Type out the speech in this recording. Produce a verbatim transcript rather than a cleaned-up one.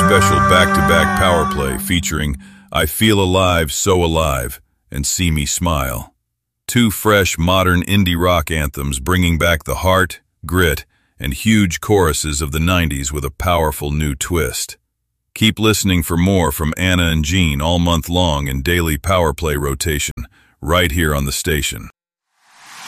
special back-to-back power play featuring I Feel Alive, So Alive and See Me Smile. Two fresh, modern indie rock anthems bringing back the heart, grit, and huge choruses of the nineties with a powerful new twist. Keep listening for more from Anna and Jean all month long in daily power play rotation, right here on the station.